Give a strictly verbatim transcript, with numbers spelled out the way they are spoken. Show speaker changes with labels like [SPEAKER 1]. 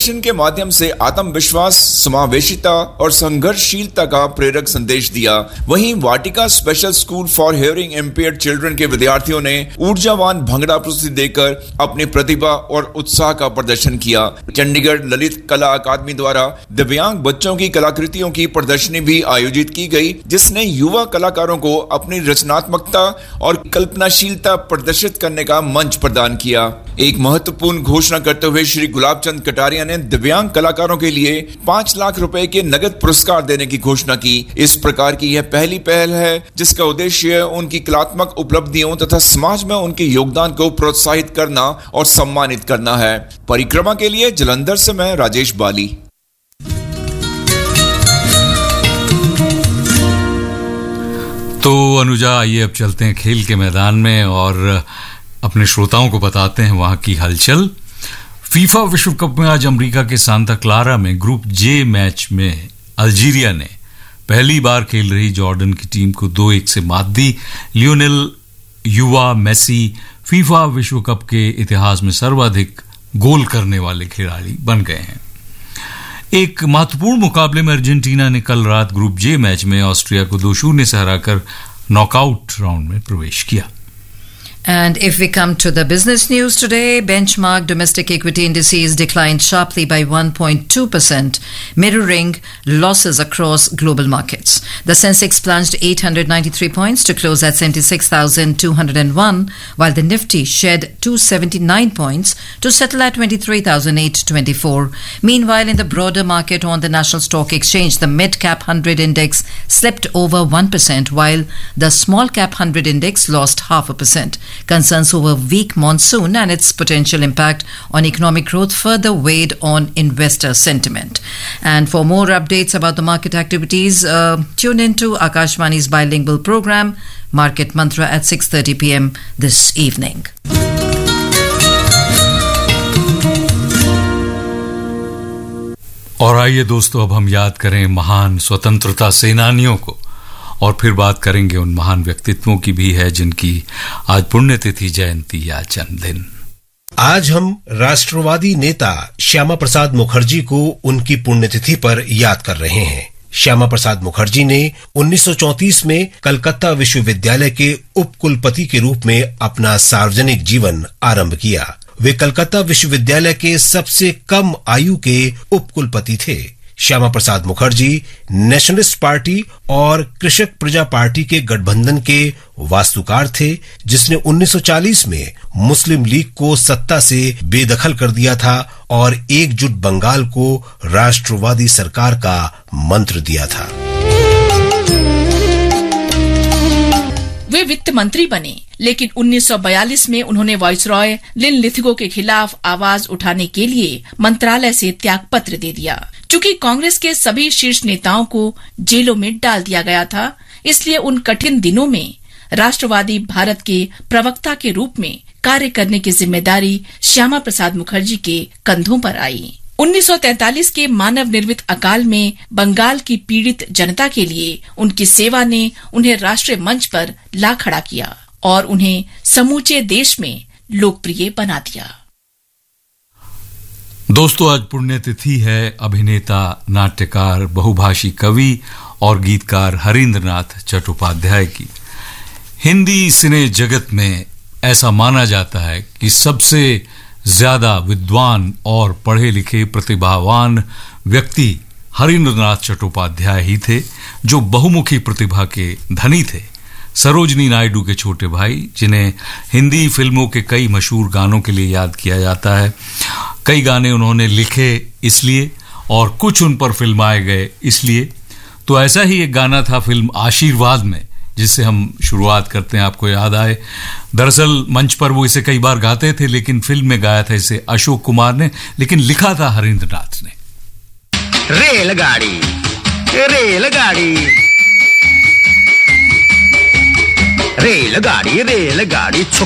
[SPEAKER 1] प्रदर्शन के माध्यम से आत्मविश्वास, समावेशिता और संघर्षशीलता का प्रेरक संदेश दिया। वहीं वाटिका special school for hearing impaired children के विद्यार्थियों ने ऊर्जावान भंगड़ा प्रस्तुति देकर अपनी प्रतिभा और उत्साह का प्रदर्शन किया। चंडीगढ़ ललित कला अकादमी द्वारा दिव्यांग बच्चों की कलाकृतियों की प्रदर्शनी भी आयोजित की गई, जिसने युवा कलाकारों को अपनी रचनात्मकता और कल्पनाशीलता प्रदर्शित करने का मंच प्रदान किया। एक महत्वपूर्ण घोषणा करते हुए श्री गुलाब चंद कटारिया ने दिव्यांग कलाकारों के लिए पांच लाख रुपए के नगद पुरस्कार देने की घोषणा की। इस प्रकार की यह पहली पहल है जिसका उद्देश्य उनकी कलात्मक उपलब्धियों तथा समाज में उनके योगदान को प्रोत्साहित करना और सम्मानित करना है। परिक्रमा के लिए जालंधर से मैं राजेश बाली।
[SPEAKER 2] तो अनुजा, आइए अब चलते हैं खेल के मैदान में और अपने श्रोताओं को बताते हैं वहां की हलचल। फीफा विश्व कप में आज अमेरिका के सांता क्लारा में ग्रुप जे मैच में अल्जीरिया ने पहली बार खेल रही जॉर्डन की टीम को दो एक से मात दी। लियोनेल युवा मेसी फीफा विश्व कप के इतिहास में सर्वाधिक गोल करने वाले खिलाड़ी बन गए हैं। एक महत्वपूर्ण मुकाबले में अर्जेंटीना ने कल रात ग्रुप जे मैच में ऑस्ट्रिया को दो शून्य से हराकर नॉकआउट राउंड में प्रवेश किया।
[SPEAKER 3] And if we come to the business news today, benchmark domestic equity indices declined sharply by one point two percent, mirroring losses across global markets. The Sensex plunged eight hundred ninety-three points to close at seventy-six thousand two hundred one, while the Nifty shed two hundred seventy-nine points to settle at twenty-three thousand eight hundred twenty-four. Meanwhile, in the broader market on the National Stock Exchange, the mid-cap one hundred index slipped over one percent, while the small-cap one hundred index lost half a percent. Concerns over weak monsoon and its potential impact on economic growth further weighed on investor sentiment. And for more updates about the market activities, uh, tune into Akashvani's bilingual program, Market Mantra, at six thirty p.m. this evening.
[SPEAKER 2] और आइए दोस्तों, अब हम याद करें महान स्वतंत्रता सेनानियों को और फिर बात करेंगे उन महान व्यक्तित्वों की भी है जिनकी आज पुण्यतिथि, जयंती या जन्मदिन।
[SPEAKER 4] आज हम राष्ट्रवादी नेता श्यामा प्रसाद मुखर्जी को उनकी पुण्यतिथि पर याद कर रहे हैं। श्यामा प्रसाद मुखर्जी ने उन्नीस सौ चौंतीस में कलकत्ता विश्वविद्यालय के उप कुलपति के रूप में अपना सार्वजनिक जीवन आरंभ किया। वे कलकत्ता विश्वविद्यालय के सबसे कम आयु के उप कुलपति थे। श्यामा प्रसाद मुखर्जी नेशनलिस्ट पार्टी और कृषक प्रजा पार्टी के गठबंधन के वास्तुकार थे, जिसने उन्नीस सौ चालीस में मुस्लिम लीग को सत्ता से बेदखल कर दिया था और एकजुट बंगाल को राष्ट्रवादी सरकार का मंत्र दिया था।
[SPEAKER 5] वे वित्त मंत्री बने, लेकिन उन्नीस सौ बयालीस में उन्होंने वाइसरॉय लिनलिथगो के खिलाफ आवाज उठाने के लिए मंत्रालय से त्यागपत्र दे दिया। चूंकि कांग्रेस के सभी शीर्ष नेताओं को जेलों में डाल दिया गया था, इसलिए उन कठिन दिनों में राष्ट्रवादी भारत के प्रवक्ता के रूप में कार्य करने की जिम्मेदारी श्यामा प्रसाद मुखर्जी के कंधों पर आई। उन्नीस सौ तैंतालीस के मानव निर्मित अकाल में बंगाल की पीड़ित जनता के लिए उनकी सेवा ने उन्हें राष्ट्रीय मंच पर ला खड़ा किया और उन्हें समूचे देश में लोकप्रिय बना दिया।
[SPEAKER 2] दोस्तों, आज पुण्यतिथि है अभिनेता, नाट्यकार, बहुभाषी कवि और गीतकार हरींद्रनाथ चट्टोपाध्याय की। हिंदी सिने जगत में ऐसा माना जाता है कि सबसे ज्यादा विद्वान और पढ़े लिखे प्रतिभावान व्यक्ति हरींद्रनाथ चट्टोपाध्याय ही थे, जो बहुमुखी प्रतिभा के धनी थे। सरोजनी नायडू के छोटे भाई, जिन्हें हिंदी फिल्मों के कई मशहूर गानों के लिए याद किया जाता है। कई गाने उन्होंने लिखे इसलिए और कुछ उन पर फिल्माए गए इसलिए। तो ऐसा ही एक गाना था फिल्म आशीर्वाद में, जिससे हम शुरुआत करते हैं, आपको याद आए। दरअसल मंच पर वो इसे कई बार गाते थे, लेकिन फिल्म में गाया था इसे अशोक कुमार ने, लेकिन लिखा था हरींद्रनाथ ने।
[SPEAKER 6] रेलगाड़ी रेलगाड़ी रेलगाड़ी रेलगाड़ी छुक